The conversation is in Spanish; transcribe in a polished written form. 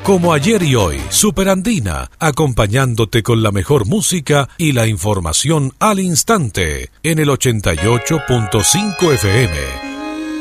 Como ayer y hoy, Superandina, acompañándote con la mejor música y la información al instante, en el 88.5 FM.